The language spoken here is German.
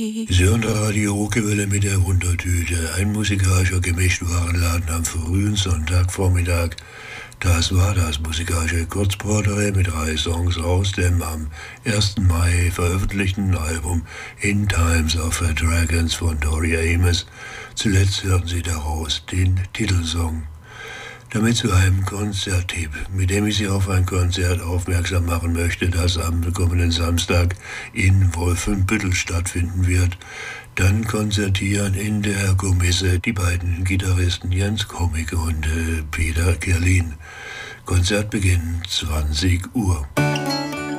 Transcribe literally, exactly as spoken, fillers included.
Sie hören der Radio Ruckewelle mit der Wundertüte. Ein musikalischer Gemischtwarenladen am frühen Sonntagvormittag. Das war das musikalische Kurzporträt mit drei Songs aus dem am ersten Mai veröffentlichten Album In Times of the Dragons von Tori Amos. Zuletzt hörten Sie daraus den Titelsong. Damit zu einem Konzerttipp, mit dem ich Sie auf ein Konzert aufmerksam machen möchte, das am kommenden Samstag in Wolfenbüttel stattfinden wird. Dann konzertieren in der Kommisse die beiden Gitarristen Jens Komick und äh, Peter Kerlin. Konzertbeginn zwanzig Uhr.